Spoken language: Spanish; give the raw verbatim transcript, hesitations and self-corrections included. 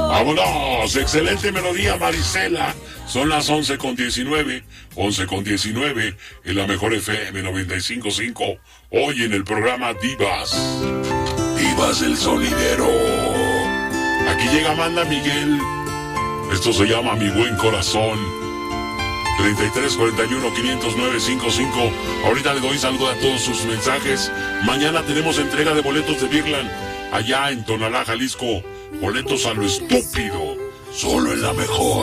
¡Vámonos! Excelente melodía, Marisela. Son las once con diecinueve. once con diecinueve en la mejor F M noventa y cinco punto cinco. Hoy en el programa Divas. Divas del Sonidero. Aquí llega Amanda Miguel. Esto se llama Mi Buen Corazón. treinta y tres cuarenta y uno quinientos nueve cincuenta y cinco. Ahorita le doy saludo a todos sus mensajes. Mañana tenemos entrega de boletos de Birland allá en Tonalá, Jalisco. Boletos a lo estúpido. Solo en la mejor.